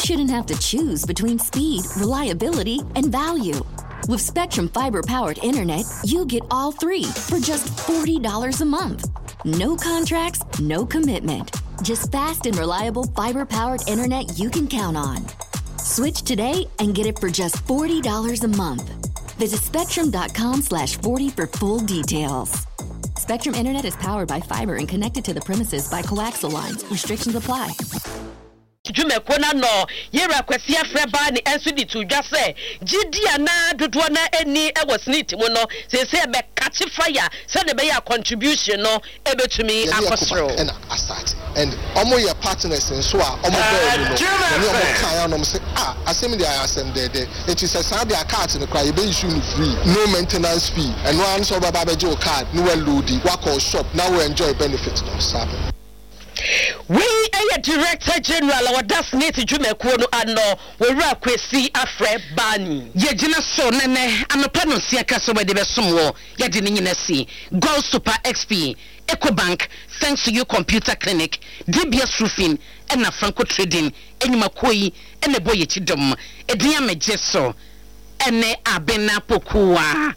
shouldn't have to choose between speed, reliability, and value. With Spectrum Fiber-powered internet, you get all three for just $40 a month. No contracts, no commitment. Just fast and reliable fiber-powered internet you can count on. Switch today and get it for just $40 a month. Visit spectrum.com/40 for full details. Spectrum Internet is powered by fiber and connected to the premises by coaxial lines. Restrictions apply. Jumekona no yera kwesi afreba ni ensudi to dwase gidia na dodo na eni e was nit mu no se be catch fire se ne be ya contribution no ebetumi akosro and omo your partners and so omo be no omo kan no say asem dey asem dey it is a sad their card no cry be issue free no maintenance fee and one so baba be your card no well loading work or shop now we enjoy benefits no sabe. We are Director General our das net Jumekuo no ano we ra kwesi afre bani ye gina so nene amepa no sia ka so we de besom wo ye de nyina si Gold Super XP Ecobank thanks to you computer clinic DBS roofing and Franco trading enyuma koyi ene boye chidom edinya meje so ene abena pokuwa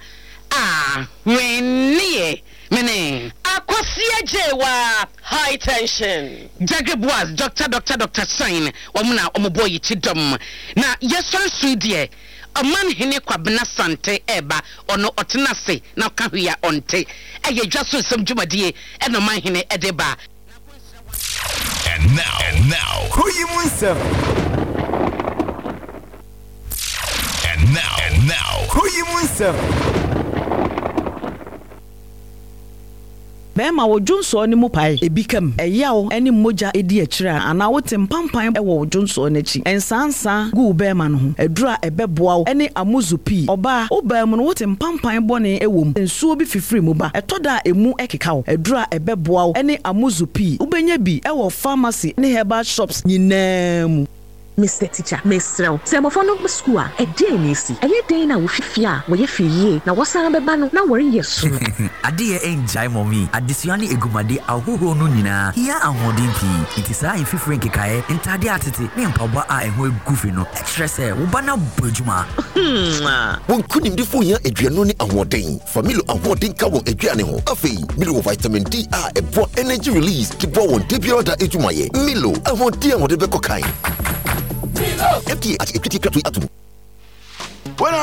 wennie mene akosia jewa high tension Jageboas Dr. Sign wamuna omoboyi chidom na yeson suidie Oman hene kwabena sante eba ono otenase na kahua onte eye dwaso sem dwumadie eno man hene edeba. And now Koyimunsem. And now Koyimunsem. Bema wo Jonso ni mu pai ebikam eyawo eni moja edi akira ana wote mpampan e wo Jonso n'achi ensansa gu bema no ho edura ebeboa eni amuzupi oba obam no wote mpampan bone ewom ensuo bi fifiri mu ba etoda emu ekekawo edura ebeboa eni amuzupi ubenya bi e wo pharmacy ni herbal shops nyinam. Mr. Teacher, Mr. Semofono school a day nisi. A ye day na wifia, we ye fee, na wasamba bano, na worry yes. Adia enjay mommy, adisiani egumade ahuho no nyina. Here and hodimpi. It is a in fifren kekae, entade atete, ne mpaboa a ehwe gufi no. Extra say, ubana bojuma. Won kunim difo ya aduano ne ahoden. Familo ahoden ka won aduane ho. Afei, Milo vitamin D a ebo energy release ki bo won debia da ejumaye. Milo ahoden a wode bekokan. FDA at 20 atu.